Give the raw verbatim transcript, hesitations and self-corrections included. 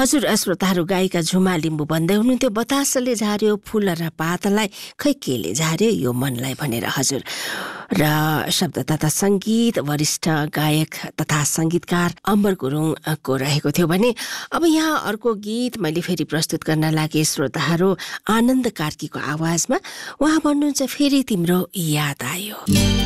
हजुर श्रोताहरू, गायिका झुमा लिम्बू भन्दै हुनुहुन्थ्यो, बतासले झार्यो फुल र पातलाई, खै केले झार्यो यो मनलाई भनेर। हजुर, र शब्द तथा सङ्गीत वरिष्ठ गायक तथा सङ्गीतकार अम्बर गुरुङको रहेको थियो भने अब यहाँ अर्को गीत मैले फेरि प्रस्तुत गर्न लागे श्रोताहरू, आनन्द कार्कीको आवाजमा। उहाँ भन्नुहुन्छ फेरि तिम्रो याद आयो।